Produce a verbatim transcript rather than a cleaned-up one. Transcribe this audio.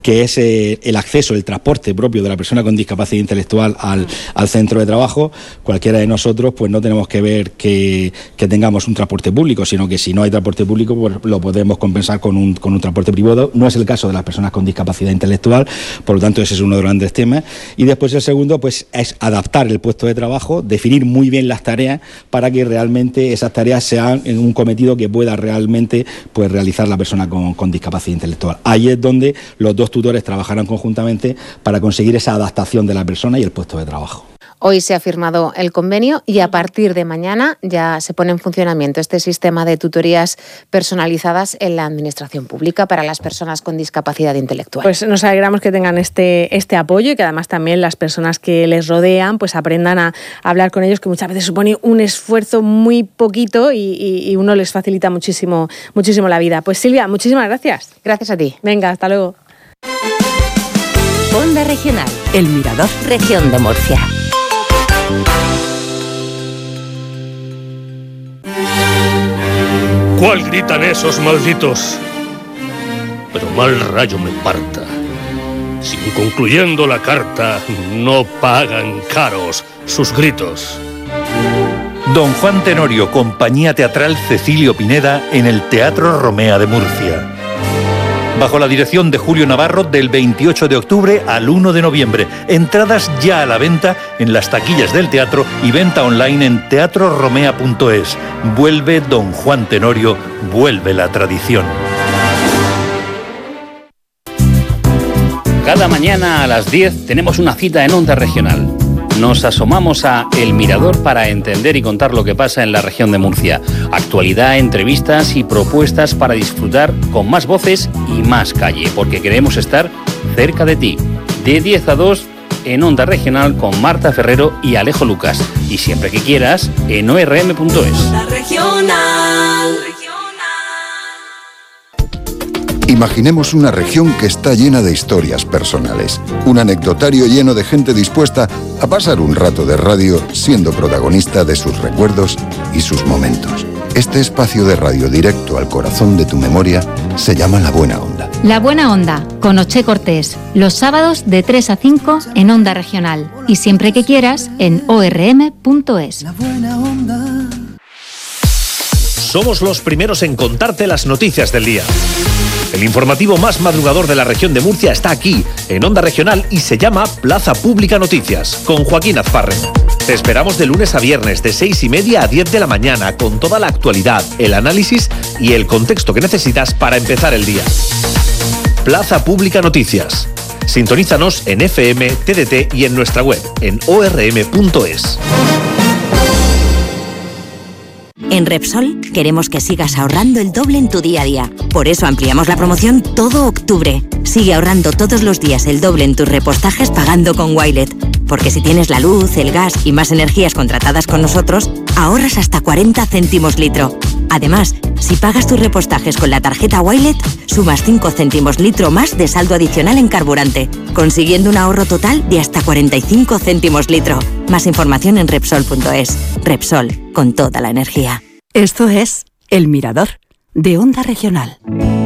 que es eh, el acceso, el transporte propio de la persona con discapacidad intelectual al, al centro de trabajo. Cualquiera de nosotros pues no tenemos que ver que, que tengamos un transporte público, sino que si no hay transporte público pues lo podemos compensar con un, con un transporte privado. No es el caso de las personas con discapacidad intelectual, por lo tanto ese es uno de los grandes temas. Y después el segundo pues es adaptar el puesto de trabajo, definir muy bien las tareas para que realmente esas tareas sean en un cometido que pueda realmente pues realizar la persona con, con discapacidad intelectual. Ahí es donde los dos tutores trabajarán conjuntamente para conseguir esa adaptación de la persona y el puesto de trabajo. Hoy se ha firmado el convenio y a partir de mañana ya se pone en funcionamiento este sistema de tutorías personalizadas en la administración pública para las personas con discapacidad intelectual. Pues nos alegramos que tengan este, este apoyo y que además también las personas que les rodean pues aprendan a, a hablar con ellos, que muchas veces supone un esfuerzo muy poquito y, y, y uno les facilita muchísimo, muchísimo la vida. Pues Silvia, muchísimas gracias. Gracias a ti. Venga, hasta luego. Onda Regional, El Mirador, Región de Murcia. ¿Cuál gritan esos malditos? Pero mal rayo me parta, si concluyendo la carta no pagan caros sus gritos. Don Juan Tenorio, Compañía Teatral Cecilio Pineda, en el Teatro Romea de Murcia. Bajo la dirección de Julio Navarro, del veintiocho de octubre al uno de noviembre. Entradas ya a la venta en las taquillas del teatro y venta online en teatro romea punto es. Vuelve Don Juan Tenorio, vuelve la tradición. Cada mañana a las diez tenemos una cita en Onda Regional. Nos asomamos a El Mirador para entender y contar lo que pasa en la región de Murcia. Actualidad, entrevistas y propuestas para disfrutar con más voces y más calle, porque queremos estar cerca de ti. De diez a dos en Onda Regional con Marta Ferrero y Alejo Lucas. Y siempre que quieras en o erre eme punto es. Onda Regional. Imaginemos una región que está llena de historias personales, un anecdotario lleno de gente dispuesta a pasar un rato de radio siendo protagonista de sus recuerdos y sus momentos. Este espacio de radio directo al corazón de tu memoria se llama La Buena Onda. La Buena Onda, con Oche Cortés, los sábados de tres a cinco en Onda Regional y siempre que quieras en o erre eme punto es. La Buena Onda. Somos los primeros en contarte las noticias del día. El informativo más madrugador de la región de Murcia está aquí, en Onda Regional, y se llama Plaza Pública Noticias, con Joaquín Azparre. Te esperamos de lunes a viernes, de seis y media a diez de la mañana, con toda la actualidad, el análisis y el contexto que necesitas para empezar el día. Plaza Pública Noticias. Sintonízanos en F M, T D T y en nuestra web, en o erre eme punto es. En Repsol queremos que sigas ahorrando el doble en tu día a día. Por eso ampliamos la promoción todo octubre. Sigue ahorrando todos los días el doble en tus repostajes pagando con Wilet. Porque si tienes la luz, el gas y más energías contratadas con nosotros, ahorras hasta cuarenta céntimos litro. Además, si pagas tus repostajes con la tarjeta Wilet, sumas cinco céntimos litro más de saldo adicional en carburante, consiguiendo un ahorro total de hasta cuarenta y cinco céntimos litro. Más información en Repsol punto es. Repsol, con toda la energía. Esto es El Mirador, de Onda Regional.